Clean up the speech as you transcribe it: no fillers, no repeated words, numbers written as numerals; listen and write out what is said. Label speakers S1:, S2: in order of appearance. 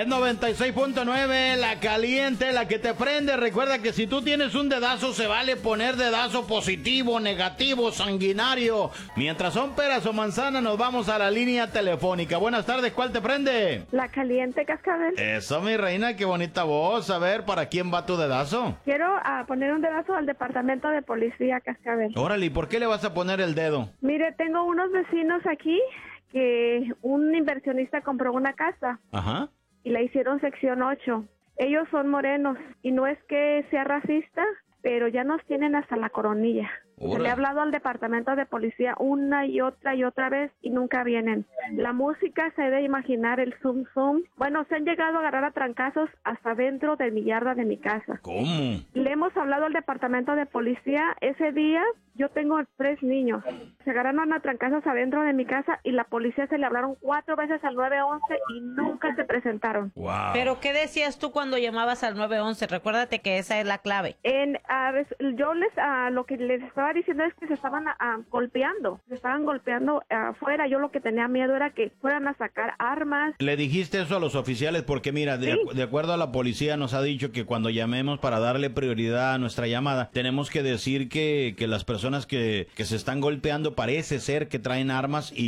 S1: Es 96.9, la caliente, la que te prende. Recuerda que si tú tienes un dedazo, se vale poner dedazo positivo, negativo, sanguinario. Mientras son peras o manzanas, nos vamos a la línea telefónica. Buenas tardes, ¿cuál te prende?
S2: La caliente, Cascabel.
S1: Eso, mi reina, qué bonita voz. A ver, ¿para quién va tu dedazo?
S2: Quiero poner un dedazo al departamento de policía, Cascabel.
S1: Órale, ¿y por qué le vas a poner el dedo?
S2: Mire, tengo unos vecinos aquí que un inversionista compró una casa.
S1: Ajá.
S2: Y la hicieron sección 8. Ellos son morenos y no es que sea racista, pero ya nos tienen hasta la coronilla. Se le ha hablado al departamento de policía una y otra vez y nunca vienen. La música se debe imaginar el zoom zoom. Bueno, se han llegado a agarrar a trancazos hasta dentro de mi yarda de mi casa.
S1: ¿Cómo?
S2: Le hemos hablado al departamento de policía. Ese día yo tengo 3 niños. Se agarraron a trancazos adentro de mi casa y la policía se le hablaron 4 veces al 911 y nunca se presentaron.
S1: Wow.
S3: ¿Pero qué decías tú cuando llamabas al 911? Recuérdate que esa es la clave.
S2: Yo lo que les estaba diciendo es que se estaban golpeando. Se estaban golpeando afuera. Yo lo que tenía miedo era que fueran a sacar armas.
S1: Le dijiste eso a los oficiales porque mira,
S2: Sí.
S1: de acuerdo a la policía nos ha dicho que cuando llamemos para darle prioridad a nuestra llamada, tenemos que decir que las personas que se están golpeando parece ser que traen armas y